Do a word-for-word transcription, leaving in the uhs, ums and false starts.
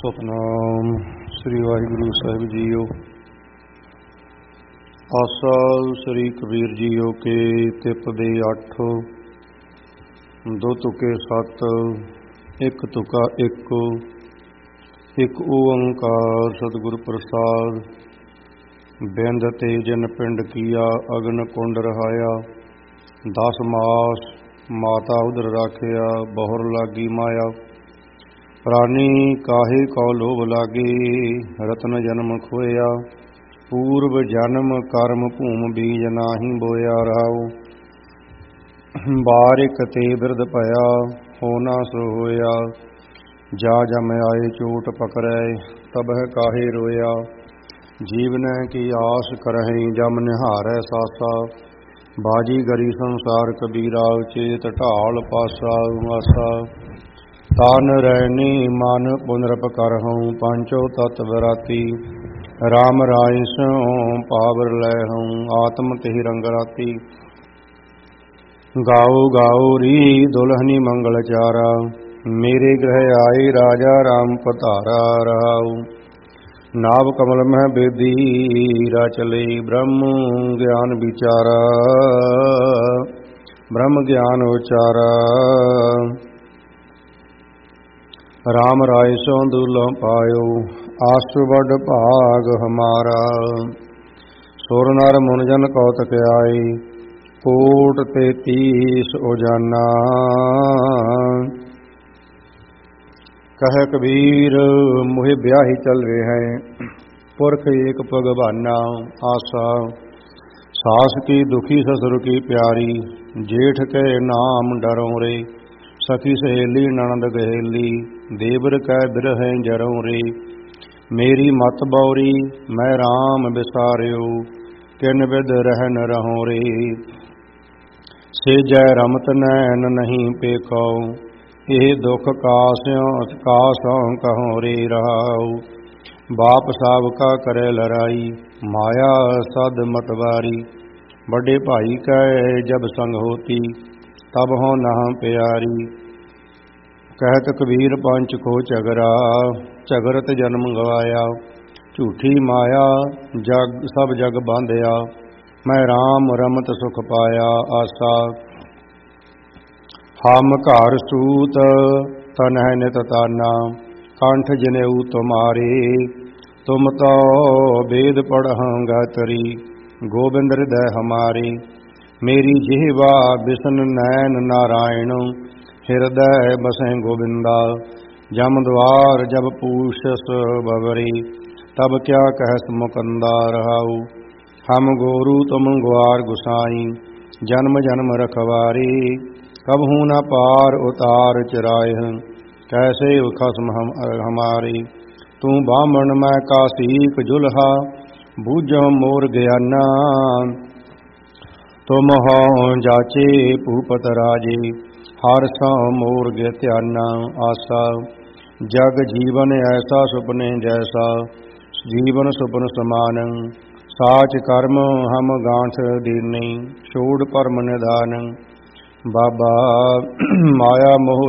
ਸਤਨਾਮ ਸ੍ਰੀ ਵਾਹਿਗੁਰੂ ਸਾਹਿਬ JIO. ਆਸਾ ਸ੍ਰੀ Kabir JIO ਕੇ ਤਿਪ ਦੇ ਅੱਠ, ਦੋ ਤੁਕੇ ਸੱਤ, ਇੱਕ ਤੁਕਾ ਇੱਕ, ਇੱਕ ਓੰਕਾਰ ਸਤਿਗੁਰ ਪ੍ਰਸਾਦ। ਬਿੰਦ ਤੇ ਜਨ ਪਿੰਡ ਕੀਆ, ਅਗਨ ਕੁੰਡ ਰਹਾਇਆ। ਦਸ ਮਾਸ ਮਾਤਾ ਉਦਰ ਰਾਖਿਆ, ਬਹੁਰ ਲਾਗੀ ਮਾਇਆ। ਪ੍ਰਾਨੀ ਕਾਹੇ ਕੋ ਲੋਭ ਲਾਗੇ, ਰਤਨ ਜਨਮ ਖੋਇਆ। ਪੂਰਬ ਜਨਮ ਕਰਮ ਭੂਮ ਬੀਜ ਨਾਹੀਂ ਬੋਇਆ ਰਹਾਉ। ਬਾਰਿਕ ਤੇ ਬਿਰਧ ਭਇਆ, ਹੋ ਨਾ ਸੋ ਹੋਇਆ। ਜਾ ਜਮ ਆਏ ਚੋਟ ਪਕੜੈ, ਤਬਹਿ ਕਾਹੇ ਰੋਇਆ। ਜੀਵਨੈ ਕੀ ਆਸ ਕਰਹਿ, ਜਮ ਨਿਹਾਰੈ ਸਾਸਾ। ਬਾਜੀ ਗਰੀ ਸੰਸਾਰ ਕਬੀਰਾ, ਚੇਤ ਢਾਲ ਪਾਸਾ ਆਸਾ। ਤਨ ਰੈਣੀ ਮਨ ਪੁਨਰਪ ਕਰਹੁ, ਪੰਚੋ ਤਤ ਵਿਰਾਤੀ। ਰਾਮ ਰਾਇ ਸਿਉ ਪਾਵਰ ਲੈਹੁ, ਆਤਮ ਤਿਹ ਰੰਗ ਰਾਤੀ। ਗਾਓ ਗਾਓ ਰੀ ਦੁਲਹਨੀ ਮੰਗਲ ਚਾਰਾ, ਮੇਰੇ ਗ੍ਰਹਿ ਆਏ ਰਾਜਾ ਰਾਮ ਪਧਾਰਾ ਰਹਾਉ। ਨਾਭ ਕਮਲ ਮਹਿ ਬੇਦੀ ਰਚਲੇ, ਬ੍ਰਹਮ ਗਿਆਨ ਵਿਚਾਰਾ। ਬ੍ਰਹਮ ਗਿਆਨ ਉਚਾਰਾ, ਰਾਮ ਰਾਇ ਸੋ ਦੁਲਹੁ ਪਾਇਓ। ਆਸੁ ਵਡ ਭਾਗ ਹਮਾਰਾ, ਸੁਰ ਨਰ ਮੁਨ ਜਨ ਕੌਤਕ ਆਏ। ਕੋਟ ਤੇਤੀਸ ਉਜਾਨਾ, ਕਹਿ ਕਬੀਰ ਮੋਹਿ ਬਿਆਹੀ ਚਲ ਰਿਹਾ। ਪੁਰਖ ਏਕ ਭਗਵਾਨਾ ਆਸਾ। ਸਾਸ ਕੀ ਦੁਖੀ ਸਸੁਰ ਕੀ ਪਿਆਰੀ, ਜੇਠ ਕੇ ਨਾਮ ਡਰਉ ਰੇ। ਸਖੀ ਸਹੇਲੀ ਨਣਦ ਗਹੇਲੀ, ਦੇਵਰ ਕੈ ਬਿਰਹਿ ਜਰਉ ਰੇ। ਮੇਰੀ ਮਤ ਬੌਰੀ ਮੈਂ ਰਾਮ ਵਿਸਾਰਿਓ, ਕਿਨ ਬਿਦ ਰਹਿਨ ਰਹਉ ਰੇ। ਸੇਜੈ ਰਮਤ ਨੈਣ ਨਹੀਂ ਪੇਖਉ, ਇਹ ਦੁਖ ਕਾਸਿਉ ਕਾਸਉ ਕਹਉ ਰੇ ਰਹਾਉ। ਬਾਪ ਸਾਵਕਾ ਕਰੈ ਲੜਾਈ, ਮਾਇਆ ਸਦ ਮਤਵਾਰੀ। ਵੱਡੇ ਭਾਈ ਕੈ ਜਬ ਸੰਗ ਹੋਤੀ, ਤਬ ਹੋ ਨਹੁ ਪਿਆਰੀ। ਕਹਿਤ ਕਬੀਰ ਪੰਚ ਕੋ ਝਗਰਾ, ਝਗਰਤ ਜਨਮ ਗਵਾਇਆ। ਝੂਠੀ ਮਾਇਆ ਜਗ ਸਭ ਜਗ ਬਾਂਧਿਆ, ਮੈਂ ਰਾਮ ਰਮਤ ਸੁਖ ਪਾਇਆ ਆਸਾ। ਹਮ ਘਰ ਸੂਤ ਤਨਹਿ ਨਿਤ ਤਾਨਾ, ਕੰਠ ਜਨੇਊ ਤੁਮਾਰੇ। ਤੁਮ ਤੋ ਵੇਦ ਪੜਹੁ ਗਾਤਰੀ, ਗੋਬਿੰਦ ਹਿਰਦੈ ਹਮਾਰੇ। ਮੇਰੀ ਜਿਹਵਾ ਬਿਸ਼ਨ ਨੈਣ ਨਾਰਾਇਣ, ਹਿਰਦੈ ਬਸਹਿ ਗੋਬਿੰਦਾ। ਜਮ ਦੁਆਰ ਜਬ ਪੂਛਸ ਬਵਰੀ, ਤਬ ਕਿਆ ਕਹਿਸ ਮੁਕੰਦਾ ਰਹਾਉ। ਹਮ ਗੋਰੂ ਤੁਮ ਗੁਆਰ ਗੁਸਾਈ, ਜਨਮ ਜਨਮ ਰਖਵਾਰੀ। ਕਬਹੂ ਨ ਪਾਰ ਉਤਾਰ ਚਰਾਇ, ਕੈਸੇ ਖਸਮ ਹਮਾਰੇ। ਤੂੰ ਬਾਹਮਣ ਮੈਂ ਕਾਸੀਕ ਜੁਲਹਾ, ਬੂਝਹੁ ਮੋਰ ਗਿਆਨਾ। ਤੁਮ ਹੋ ਜਾਚੇ ਭੂਪਤ ਰਾਜੇ, ਹਰ ਸੋ ਮੋਰ ਗੇ ਧਿਆਨਾ ਆਸਾ। ਜਗ ਜੀਵਨ ਐਸਾ ਸੁਪਨੇ ਜੈਸਾ, ਜੀਵਨ ਸੁਪਨ ਸਮਾਨ। ਸਾਚ ਕਰਮ ਹਮ ਗਾਂਠ ਦੀਨੀ, ਛੋੜ ਪਰਮ ਨਿਧਾਨ। ਬਾਬਾ ਮਾਇਆ ਮੋਹ